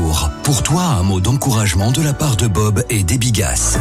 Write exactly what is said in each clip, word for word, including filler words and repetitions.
jour. Pour toi, un mot d'encouragement de la part de Bob et des Bigas.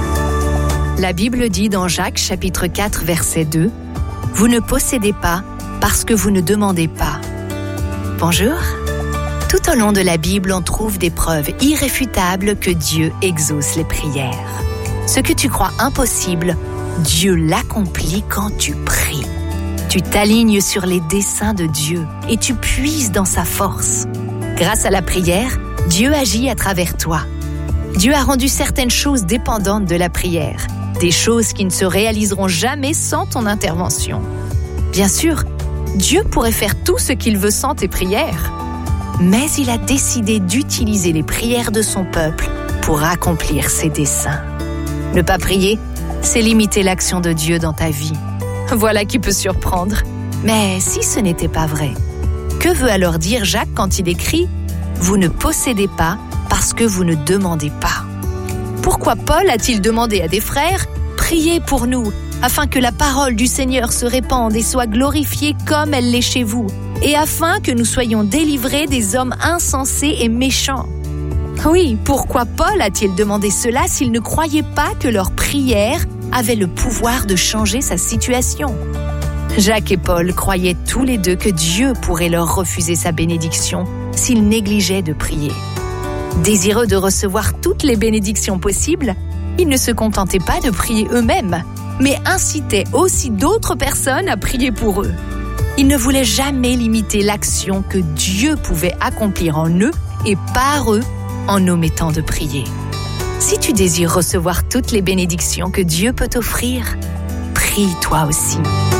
La Bible dit dans Jacques chapitre quatre verset deux « Vous ne possédez pas parce que vous ne demandez pas. » Bonjour. Tout au long de la Bible, on trouve des preuves irréfutables que Dieu exauce les prières. Ce que tu crois impossible, Dieu l'accomplit quand tu pries. Tu t'alignes sur les desseins de Dieu et tu puises dans sa force. Grâce à la prière, Dieu agit à travers toi. Dieu a rendu certaines choses dépendantes de la prière, des choses qui ne se réaliseront jamais sans ton intervention. Bien sûr, Dieu pourrait faire tout ce qu'il veut sans tes prières, mais il a décidé d'utiliser les prières de son peuple pour accomplir ses desseins. Ne pas prier, c'est limiter l'action de Dieu dans ta vie. Voilà qui peut surprendre. Mais si ce n'était pas vrai, que veut alors dire Jacques quand il écrit « Vous ne possédez pas parce que vous ne demandez pas ». Pourquoi Paul a-t-il demandé à des frères « Priez pour nous, afin que la parole du Seigneur se répande et soit glorifiée comme elle l'est chez vous, et afin que nous soyons délivrés des hommes insensés et méchants ». Oui, pourquoi Paul a-t-il demandé cela s'il ne croyait pas que leur prière avait le pouvoir de changer sa situation? Jacques et Paul croyaient tous les deux que Dieu pourrait leur refuser sa bénédiction s'ils négligeaient de prier. Désireux de recevoir toutes les bénédictions possibles, ils ne se contentaient pas de prier eux-mêmes, mais incitaient aussi d'autres personnes à prier pour eux. Ils ne voulaient jamais limiter l'action que Dieu pouvait accomplir en eux et par eux en omettant de prier. Si tu désires recevoir toutes les bénédictions que Dieu peut t'offrir, prie toi aussi.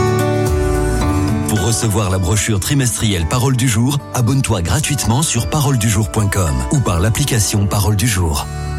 Pour recevoir la brochure trimestrielle Parole du jour, abonne-toi gratuitement sur parole du jour point com ou par l'application Parole du jour.